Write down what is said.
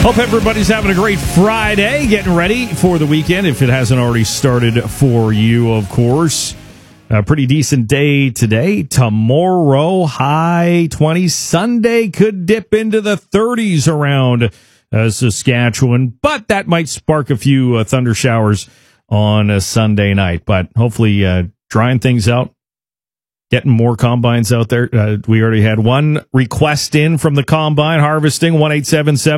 Hope everybody's having a great Friday, getting ready for the weekend, if it hasn't already started for you, of course. A pretty decent day today. Tomorrow, high 20s. Sunday could dip into the 30s around Saskatchewan, but that might spark a few thunder showers on a Sunday night. But hopefully drying things out, getting more combines out there. We already had one request in from the combine harvesting, 1877.